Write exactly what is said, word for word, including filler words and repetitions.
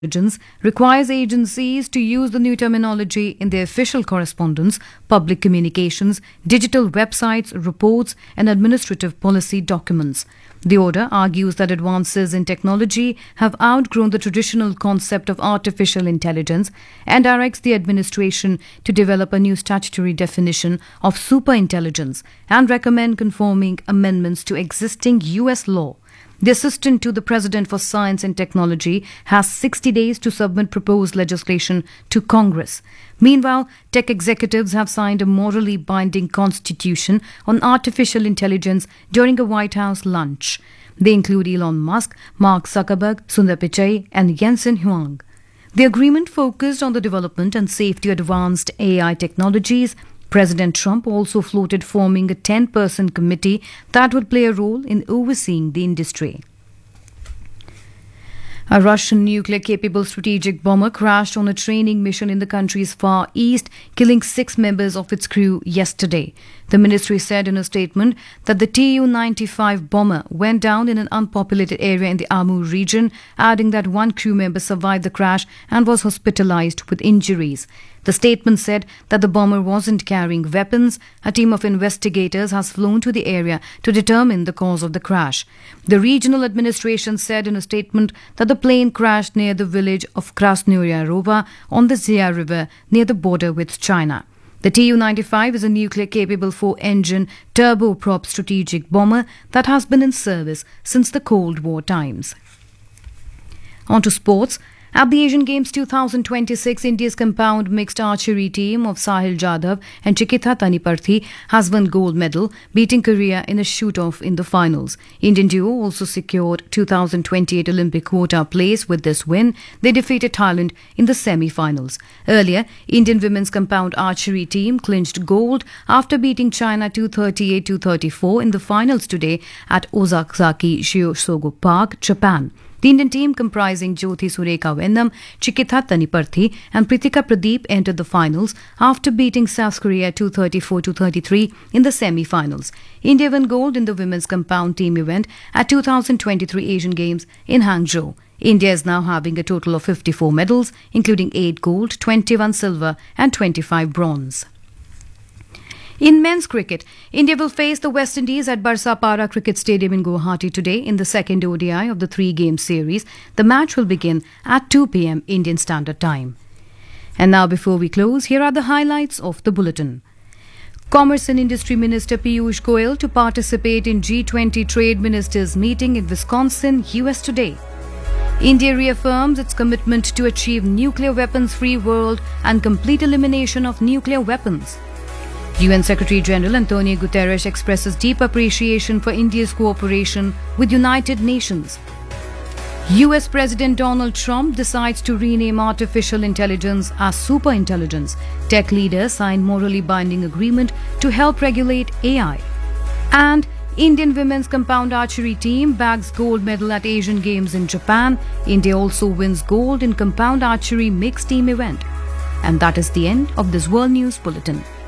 Intelligence requires agencies to use the new terminology in their official correspondence, public communications, digital websites, reports, and administrative policy documents. The order argues that advances in technology have outgrown the traditional concept of artificial intelligence and directs the administration to develop a new statutory definition of superintelligence and recommend conforming amendments to existing U S law. The Assistant to the President for Science and Technology has sixty days to submit proposed legislation to Congress. Meanwhile, tech executives have signed a morally binding constitution on artificial intelligence during a White House lunch. They include Elon Musk, Mark Zuckerberg, Sundar Pichai, and Jensen Huang. The agreement focused on the development and safety of advanced A I technologies. President Trump also floated forming a ten-person committee that would play a role in overseeing the industry. A Russian nuclear-capable strategic bomber crashed on a training mission in the country's far east, killing six members of its crew yesterday. The ministry said in a statement that the Tu ninety-five bomber went down in an unpopulated area in the Amur region, adding that one crew member survived the crash and was hospitalized with injuries. The statement said that the bomber wasn't carrying weapons. A team of investigators has flown to the area to determine the cause of the crash. The regional administration said in a statement that the plane crashed near the village of Krasnoya Rova on the Zia River near the border with China. The Tu ninety-five is a nuclear-capable four-engine turboprop strategic bomber that has been in service since the Cold War times. On to sports. At the Asian Games twenty twenty-six, India's compound mixed archery team of Sahil Jadhav and Chikitha Taniparthi has won gold medal, beating Korea in a shoot-off in the finals. Indian duo also secured two thousand twenty-eight Olympic quota place with this win. They defeated Thailand in the semi-finals. Earlier, Indian women's compound archery team clinched gold after beating China two thirty-eight to thirty-four in the finals today at Ozaki Shiosogo Park, Japan. The Indian team comprising Jyothi Surekha Vennam, Chikitha Taniparthi and Pritika Pradeep entered the finals after beating South Korea two thirty-four to thirty-three in the semi-finals. India won gold in the women's compound team event at two thousand twenty-three Asian Games in Hangzhou. India is now having a total of fifty-four medals, including eight gold, twenty-one silver and twenty-five bronze. In men's cricket, India will face the West Indies at Barsapara Cricket Stadium in Guwahati today in the second O D I of the three-game series. The match will begin at two p.m. Indian Standard Time. And now, before we close, here are the highlights of the bulletin. Commerce and Industry Minister Piyush Goyal to participate in G twenty Trade Ministers meeting in Wisconsin, U S today. India reaffirms its commitment to achieve nuclear weapons-free world and complete elimination of nuclear weapons. U N Secretary-General Antonio Guterres expresses deep appreciation for India's cooperation with United Nations. U S President Donald Trump decides to rename artificial intelligence as superintelligence. Tech leaders sign morally binding agreement to help regulate A I. And Indian women's compound archery team bags gold medal at Asian Games in Japan. India also wins gold in compound archery mixed team event. And that is the end of this World News Bulletin.